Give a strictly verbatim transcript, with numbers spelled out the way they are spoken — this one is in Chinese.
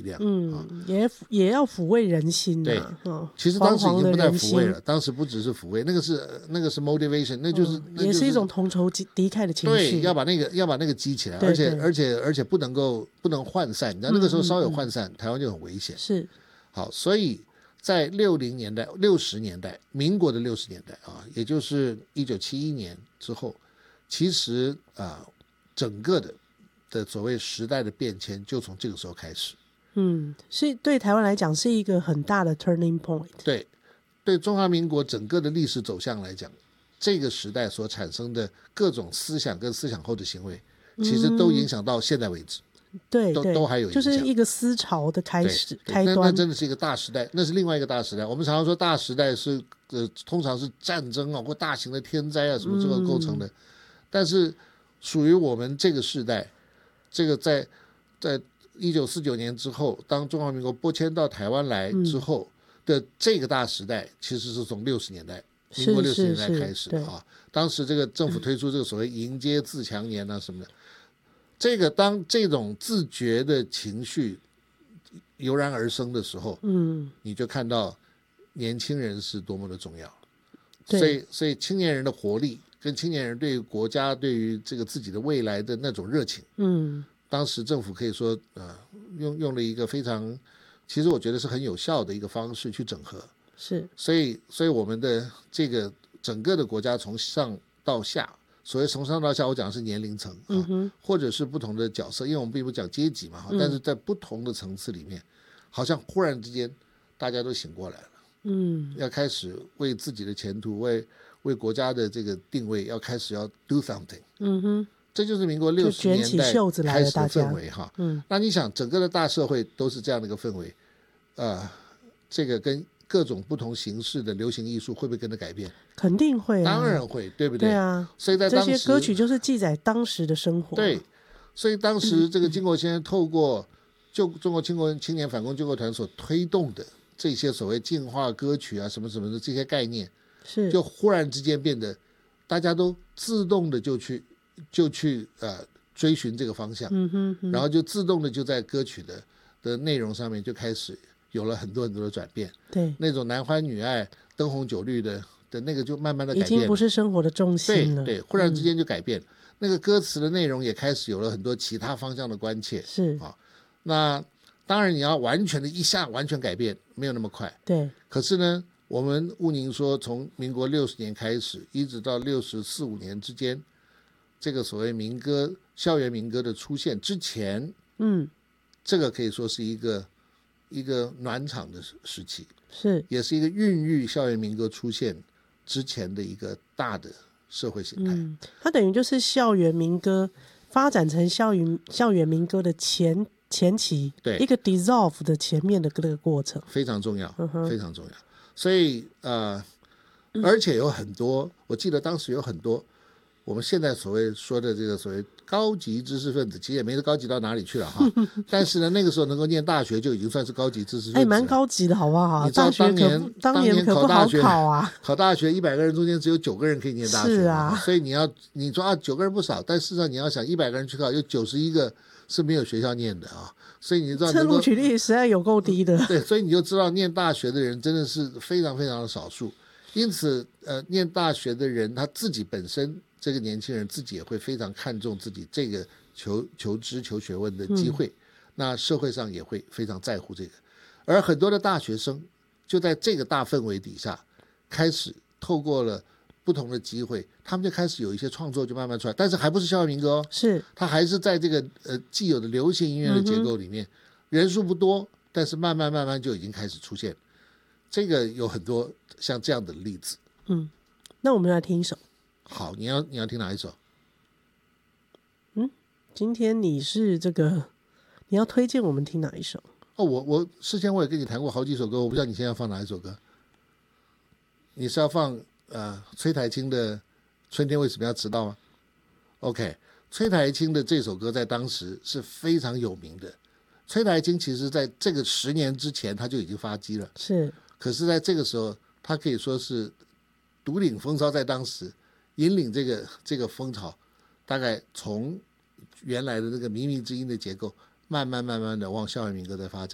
量。 嗯， 啊、 也也要抚慰人心、啊。 对、 哦， 其实当时已经不再抚慰了， 惶惶当时不只是抚慰，那个是那个是 motivation， 那就是、 嗯、 那就是、 也是一种同仇敌忾的情绪。 对，要把那个要把那个激起来， 对对而且而且而且不能够不能涣散，你知道那个时候稍有涣散，嗯嗯、台湾就很危险。 是， 好，所以在六零年代、六十年代，民国的六十年代啊，也就是一九七一年之后，其实啊，整个的的所谓时代的变迁就从这个时候开始。 嗯，是对台湾来讲是一个很大的 turning point。 对，对中华民国整个的历史走向来讲，这个时代所产生的各种思想跟思想后的行为，其实都影响到现在为止。 嗯、对都都还有影响， 就是一个思潮的开始开端。 那那真的是一个大时代，那是另外一个大时代。我们常常说大时代是呃，通常是战争啊或大型的天灾啊什么之后构成的，嗯、但是属于我们这个时代，这个在在一九四九年之后，当中华民国拨迁到台湾来之后的这个大时代，嗯、其实是从六十年代。民国六十年代开始的啊，当时这个政府推出这个所谓迎接自强年啊什么的，这个当这种自觉的情绪油然而生的时候，嗯，你就看到年轻人是多么的重要。所以，所以青年人的活力跟青年人对于国家、对于这个自己的未来的那种热情，嗯，当时政府可以说，呃，用用了一个非常，其实我觉得是很有效的一个方式去整合。 是， 所以，所以我们的这个整个的国家从上到下，所谓从上到下，我讲的是年龄层啊，嗯、或者是不同的角色，因为我们并不讲阶级嘛，嗯、但是在不同的层次里面，好像忽然之间大家都醒过来了，嗯，要开始为自己的前途，为为国家的这个定位，要开始要 do something，嗯哼，这就是民国六十年代开始的氛围哈，嗯，那你想整个的大社会都是这样的一个氛围，呃，这个跟各种不同形式的流行艺术会不会跟着改变？ 肯定会啊， 当然会，对不对？ 对啊， 所以在当时这些歌曲就是记载当时的生活。 对，所以当时这个经国先生透过就中国青国青年反共救国团所推动的这些所谓进化歌曲啊什么什么的这些概念， 是就忽然之间变得大家都自动的就去就去呃追寻这个方向，嗯哼哼，然后就自动的就在歌曲的的内容上面就开始有了很多很多的转变， 对， 那种男欢女爱、灯红酒绿的的那个就慢慢的改变了， 已经不是生活的重心了。 对对，忽然之间就改变了，嗯、那个歌词的内容也开始有了很多其他方向的关切。 是啊，那当然你要完全的一下完全改变，没有那么快。 对， 可是呢，我们务宁说，从民国六十年开始，一直到六十四五年之间，这个所谓民歌、校园民歌的出现之前，嗯，这个可以说是一个。一个暖场的时期， 是也是一个孕育校园民歌出现之前的一个大的社会形态。嗯， 它等于就是校园民歌发展成校园校园民歌的前前期， 对一个 dissolve 的前面的这个过程非常重要，嗯、非常重要。所以呃，而且有很多，我记得当时有很多我们现在所谓说的这个所谓高级知识分子，其实也没高级到哪里去了哈。但是呢，那个时候能够念大学就已经算是高级知识分子了， 哎，蛮高级的好不好？ 你知道当年当年可不好考啊， 考大学一百个人中间只有九个人可以念大学， 是啊。 所以你要你说啊九个人不少，但事实上你要想一百个人去考，有九十一个是没有学校念的啊，所以你知道这录取率实在有够低的。 对，所以你就知道念大学的人真的是非常非常的少数。因此，呃，念大学的人他自己本身。这个年轻人自己也会非常看重自己这个求求知求学问的机会，嗯、那社会上也会非常在乎这个，而很多的大学生就在这个大氛围底下，开始透过了不同的机会，他们就开始有一些创作就慢慢出来，但是还不是校园民歌哦， 是他还是在这个呃既有的流行音乐的结构里面，嗯、人数不多，但是慢慢慢慢就已经开始出现，这个有很多像这样的例子。 嗯，那我们来听一首。 好，你要你要听哪一首？ 嗯，今天你是这个，你要推荐我们听哪一首？ 哦，我我事先我也跟你谈过好几首歌，我不知道你现在要放哪一首歌。你是要放呃崔台青的《春天为什么要迟到》吗 ？OK， 崔台青的这首歌在当时是非常有名的。崔台青其实在这个十年之前他就已经发迹了， 是， 可是在这个时候，他可以说是独领风骚，在当时。引领这个这个风潮，大概从原来的这个靡靡之音的结构，慢慢慢慢的往校园民歌在发展。